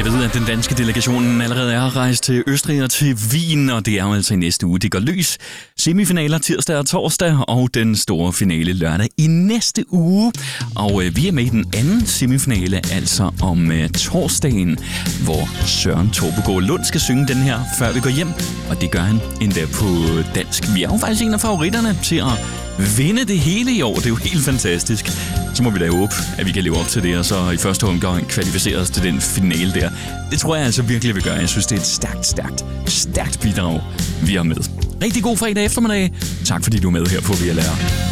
Jeg ved, at den danske delegation allerede er rejst til Østrig og til Wien, og det er jo altså i næste uge. Det går løs. Semifinaler tirsdag og torsdag, og den store finale lørdag i næste uge. Og vi er med i den anden semifinale, altså om torsdagen, hvor Søren Torbegård Lund skal synge den her, før vi går hjem. Og det gør han endda på dansk. Vi er jo faktisk en af favoritterne til at vinde det hele i år. Det er jo helt fantastisk. Så må vi da håbe, at vi kan leve op til det, og så i første omgang kvalificere os til den finale der. Det tror jeg altså virkelig, vi gør. Jeg synes, det er et stærkt bidrag, vi har med. Rigtig god fredag eftermiddag. Tak fordi du er med her på VLR.